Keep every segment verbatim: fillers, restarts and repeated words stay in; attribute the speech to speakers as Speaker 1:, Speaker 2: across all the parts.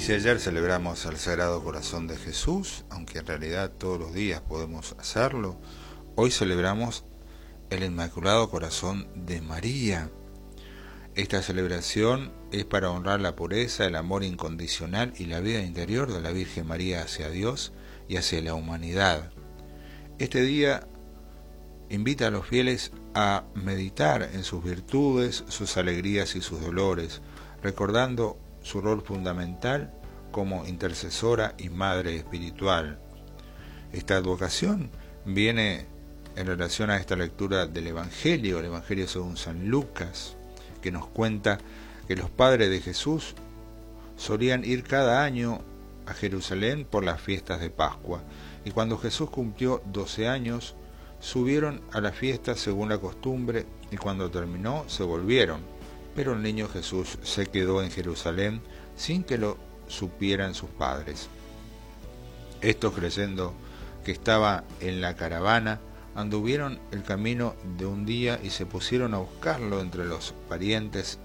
Speaker 1: Si ayer celebramos al Sagrado Corazón de Jesús, aunque en realidad todos los días podemos hacerlo, hoy celebramos el Inmaculado Corazón de María. Esta celebración es para honrar la pureza, el amor incondicional y la vida interior de la Virgen María hacia Dios y hacia la humanidad. Este día invita a los fieles a meditar en sus virtudes, sus alegrías y sus dolores, recordando su rol fundamental como intercesora y madre espiritual. Esta advocación viene en relación a esta lectura del Evangelio, el Evangelio según San Lucas, que nos cuenta que los padres de Jesús solían ir cada año a Jerusalén por las fiestas de Pascua, y cuando Jesús cumplió doce años, subieron a la fiesta según la costumbre, y cuando terminó se volvieron. Pero el niño Jesús se quedó en Jerusalén sin que lo supieran sus padres. Estos, creyendo que estaba en la caravana, anduvieron el camino de un día y se pusieron a buscarlo entre los parientes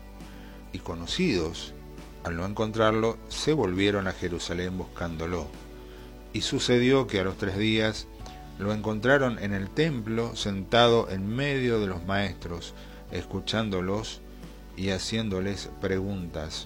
Speaker 1: y conocidos. Al no encontrarlo, se volvieron a Jerusalén buscándolo. Y sucedió que a los tres días lo encontraron en el templo, sentado en medio de los maestros, escuchándolos y haciéndoles preguntas.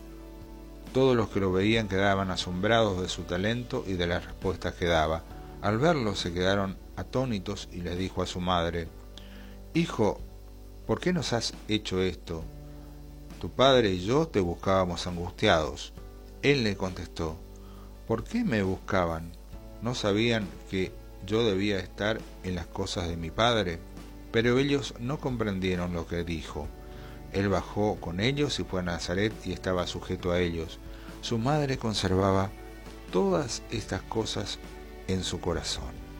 Speaker 1: Todos los que lo veían quedaban asombrados de su talento y de las respuestas que daba. Al verlo se quedaron atónitos y les dijo a su madre: «Hijo, ¿por qué nos has hecho esto? Tu padre y yo te buscábamos angustiados». Él le contestó: «¿Por qué me buscaban? ¿No sabían que yo debía estar en las cosas de mi padre?». Pero ellos no comprendieron lo que dijo. Él bajó con ellos y fue a Nazaret y estaba sujeto a ellos. Su madre conservaba todas estas cosas en su corazón.